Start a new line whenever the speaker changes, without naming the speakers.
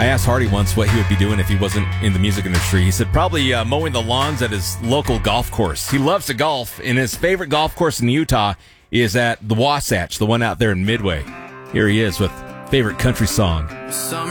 I asked Hardy once what he would be doing if he wasn't in the music industry. He said probably mowing the lawns at his local golf course. He loves to golf, and his favorite golf course in Utah is at the Wasatch, the one out there in Midway. Here he is with favorite country song.
Summer